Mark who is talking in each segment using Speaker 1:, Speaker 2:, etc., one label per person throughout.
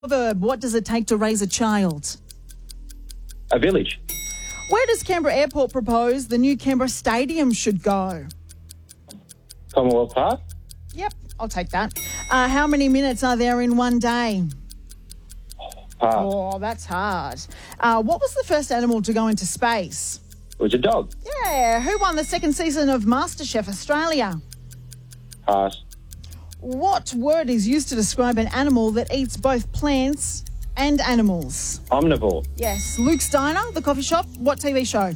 Speaker 1: Verb, what does it take to raise a child?
Speaker 2: A village.
Speaker 1: Where does Canberra Airport propose the new Canberra Stadium should go?
Speaker 2: Commonwealth Park.
Speaker 1: Yep, I'll take that. How many minutes are there in one day?
Speaker 2: Pass.
Speaker 1: Oh, that's hard. What was the first animal to go into space?
Speaker 2: It was a dog.
Speaker 1: Yeah, who won the second season of MasterChef Australia?
Speaker 2: Pass.
Speaker 1: What word is used to describe an animal that eats both plants and animals?
Speaker 2: Omnivore.
Speaker 1: Yes. Luke's Diner, the coffee shop. What TV show?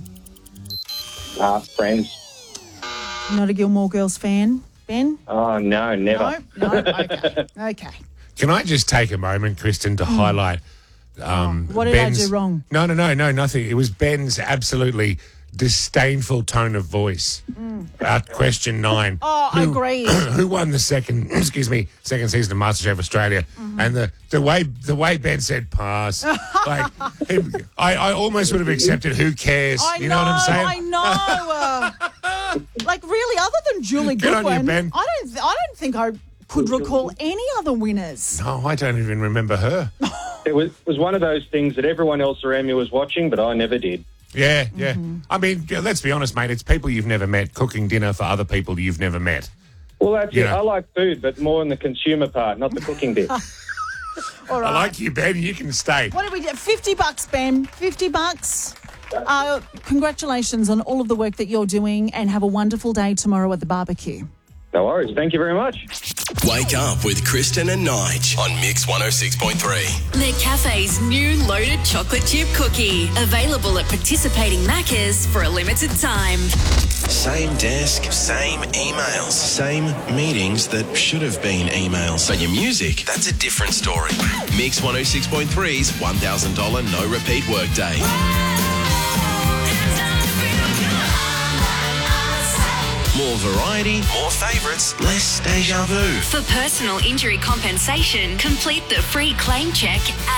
Speaker 2: Friends.
Speaker 1: Not a Gilmore Girls fan. Ben?
Speaker 2: Oh, no, never.
Speaker 1: No? Okay. Okay.
Speaker 3: Can I just take a moment, Kristen, to highlight
Speaker 1: What did I do wrong?
Speaker 3: No, nothing. It was Ben's absolutely disdainful tone of voice. Question 9.
Speaker 1: Oh, agreed.
Speaker 3: Who won the second season of MasterChef Australia? And the way Ben said pass, like I almost would have accepted who cares. You know what I'm saying?
Speaker 1: I know. Like really, other than Julie
Speaker 3: Good on you,
Speaker 1: Goodwin,
Speaker 3: Ben.
Speaker 1: I don't think I could recall any other winners.
Speaker 3: No, I don't even remember her.
Speaker 2: It was one of those things that everyone else around me was watching, but I never did.
Speaker 3: Yeah. I mean, let's be honest, mate. It's people you've never met cooking dinner for other people you've never met.
Speaker 2: Well, that's
Speaker 3: You
Speaker 2: it.
Speaker 3: know.
Speaker 2: I like food, but more in the consumer part, not the cooking bit.
Speaker 1: All right.
Speaker 3: I like you, Ben. You can stay.
Speaker 1: What did we do? $50, Ben. $50. Congratulations on all of the work that you're doing, and have a wonderful day tomorrow at the barbecue.
Speaker 2: No worries. Thank you very much.
Speaker 4: Wake up with Kristen and Nige on Mix 106.3.
Speaker 5: McCafe's new loaded chocolate chip cookie. Available at participating Maccas for a limited time.
Speaker 4: Same desk, same emails, same meetings that should have been emails. But your music, that's a different story. Mix 106.3's $1,000 no repeat workday. More variety, more favourites, less deja vu.
Speaker 5: For personal injury compensation, complete the free claim check at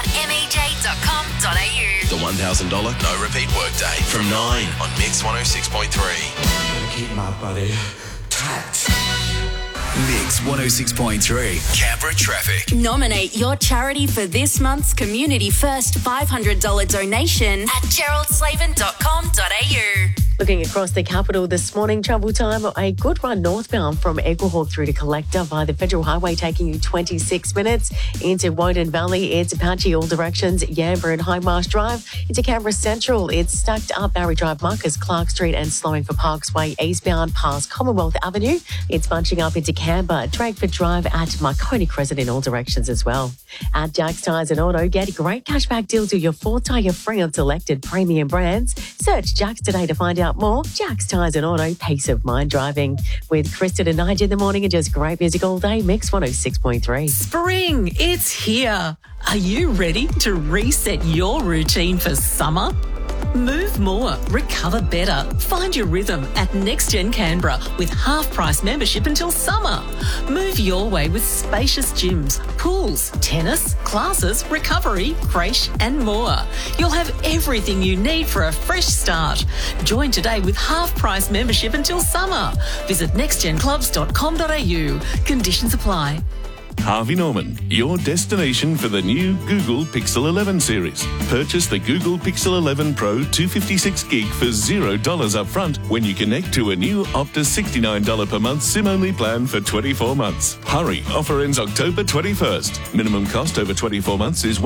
Speaker 5: mej.com.au.
Speaker 4: The $1,000 no repeat workday from 9 on Mix 106.3.
Speaker 6: Keep my body tight.
Speaker 4: Mix 106.3. Canberra Traffic.
Speaker 5: Nominate your charity for this month's Community First $500 donation at geraldslavin.com.au.
Speaker 7: Looking across the capital this morning, travel time a good run northbound from Eaglehawk through to Collector via the Federal Highway, taking you 26 minutes. Into Woden Valley, it's patchy all directions, Yamba and High Marsh Drive. Into Canberra Central, it's stacked up Barry Drive, Marcus Clark Street, and slowing for Parks Way eastbound past Commonwealth Avenue. It's bunching up into Canberra, Drakeford Drive at Marconi Crescent in all directions as well. At Jack's Tyres and Auto, get great cashback deals with your 4th tyre free on selected premium brands. Search Jack's today to find out more. Jack's Tyres and Auto, peace of mind driving. With Kristen and Nige in the morning and just great music all day, Mix 106.3.
Speaker 8: Spring, it's here. Are you ready to reset your routine for summer? Move more, recover better. Find your rhythm at NextGen Canberra with half-price membership until summer. Move your way with spacious gyms, pools, tennis, classes, recovery, creche and more. You'll have everything you need for a fresh start. Join today with half-price membership until summer. Visit nextgenclubs.com.au. Conditions apply.
Speaker 9: Harvey Norman, your destination for the new Google Pixel 11 series. Purchase the Google Pixel 11 Pro 256 gig for $0 up front when you connect to a new Optus $69 per month SIM-only plan for 24 months. Hurry, offer ends October 21st. Minimum cost over 24 months is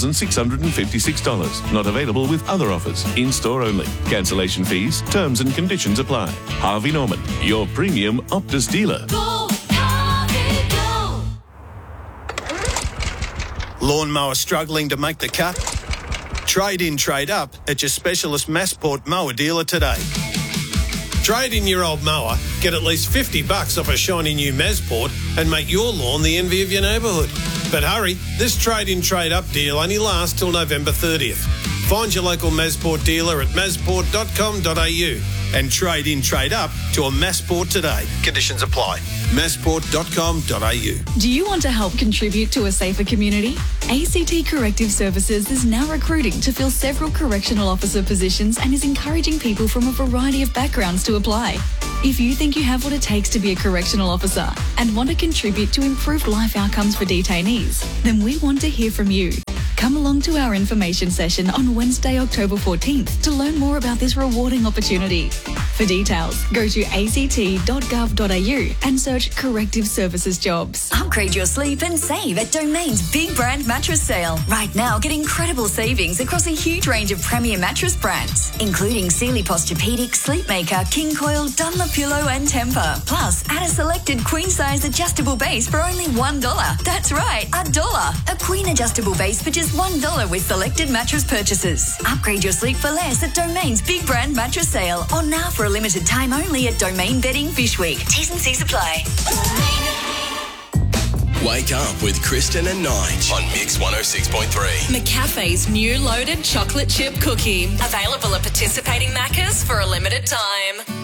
Speaker 9: $1,656. Not available with other offers. In-store only. Cancellation fees, terms and conditions apply. Harvey Norman, your premium Optus dealer.
Speaker 10: Lawnmower struggling to make the cut? Trade in, trade up at your specialist Massport mower dealer today. Trade in your old mower, get at least $50 off a shiny new Massport and make your lawn the envy of your neighbourhood. But hurry, this trade in, trade up deal only lasts till November 30th. Find your local Massport dealer at massport.com.au and trade in, trade up to a Massport today. Conditions apply. massport.com.au.
Speaker 11: Do you want to help contribute to a safer community? ACT Corrective Services is now recruiting to fill several correctional officer positions and is encouraging people from a variety of backgrounds to apply. If you think you have what it takes to be a correctional officer and want to contribute to improved life outcomes for detainees, then we want to hear from you. Come along to our information session on Wednesday, October 14th to learn more about this rewarding opportunity. For details, go to act.gov.au and search Corrective Services Jobs.
Speaker 5: Upgrade your sleep and save at Domain's Big Brand Mattress Sale. Right now, get incredible savings across a huge range of premier mattress brands, including Sealy Posturepedic, Sleepmaker, King Coil, Dunlopillow and Tempur. Plus, add a selected queen-size adjustable base for only $1. That's right, $1. A queen adjustable base for just $1 with selected mattress purchases. Upgrade your sleep for less at Domain's Big Brand Mattress Sale, or now for a limited time only at Domain Bedding Fish Week. T's and C's apply.
Speaker 4: Wake up with Kristen and Nige on Mix 106.3.
Speaker 5: McCafe's new loaded chocolate chip cookie. Available at participating Maccas for a limited time.